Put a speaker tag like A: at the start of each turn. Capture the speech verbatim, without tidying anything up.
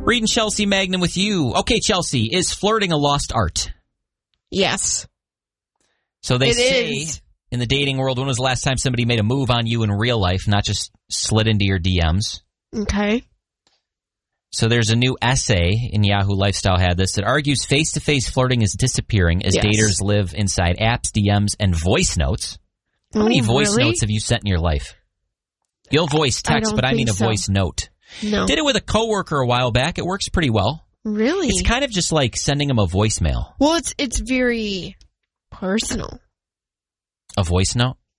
A: Reading Chelsea Magnum with you. Okay, Chelsea, is flirting a lost art?
B: Yes.
A: So they
B: it
A: say
B: is.
A: in the dating world, when was the last time somebody made a move on you in real life, not just slid into your D Ms?
B: Okay.
A: So there's a new essay in Yahoo Lifestyle had this that argues face-to-face flirting is disappearing as
B: Yes.
A: daters live inside apps, D Ms, and voice notes. How
B: Oh,
A: many voice
B: really?
A: notes have you sent in your life? You'll voice
B: I
A: text,
B: don't
A: but I
B: think
A: mean a
B: so.
A: voice note.
B: No.
A: Did it with a coworker a while back. It works pretty well.
B: Really?
A: It's kind of just like sending them a voicemail.
B: Well, it's it's very personal.
A: A voice note?